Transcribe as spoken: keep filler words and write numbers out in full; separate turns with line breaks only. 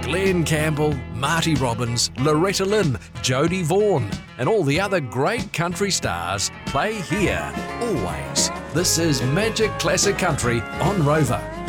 Glenn Campbell, Marty Robbins, Loretta Lynn, Jodie Vaughan, and all the other great country stars play here, always. This is Magic Classic Country on Rover.